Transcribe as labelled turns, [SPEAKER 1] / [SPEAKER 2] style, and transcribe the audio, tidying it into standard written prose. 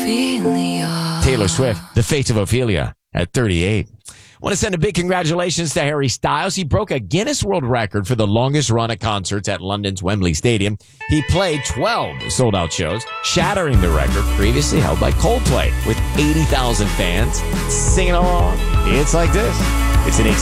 [SPEAKER 1] Ophelia.
[SPEAKER 2] Taylor Swift, The Fate of Ophelia at 38. Want to send a big congratulations to Harry Styles. He broke a Guinness World Record for the longest run of concerts at London's Wembley Stadium. He played 12 sold-out shows, shattering the record previously held by Coldplay, with 80,000 fans singing along. It's like this. It's an